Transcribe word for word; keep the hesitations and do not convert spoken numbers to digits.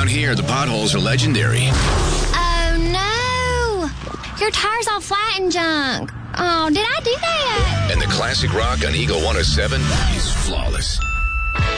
Around here, the potholes are legendary. Oh, no. Your tire's all flat and junk. Oh, did I do that? And the classic rock on Eagle one oh seven is flawless.